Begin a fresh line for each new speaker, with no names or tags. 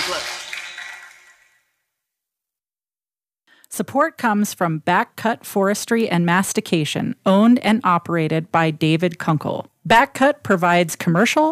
Support comes from Backcut Forestry and Mastication, owned and operated by David Kunkel. Backcut provides commercial